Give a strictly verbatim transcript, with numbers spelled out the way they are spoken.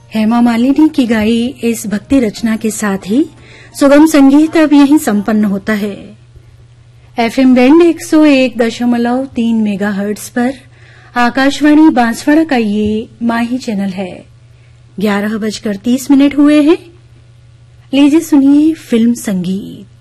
हेमा मालिनी की गाई इस भक्ति रचना के साथ ही सुगम संगीत अब यहीं संपन्न होता है। एफएम बैंड एक सौ एक दशमलव तीन मेगाहर्ट्ज पर आकाशवाणी बांसवाड़ा का ये माही चैनल है। ग्यारह बजकर तीस मिनट हुए हैं। लीजिए सुनिए फिल्म संगीत।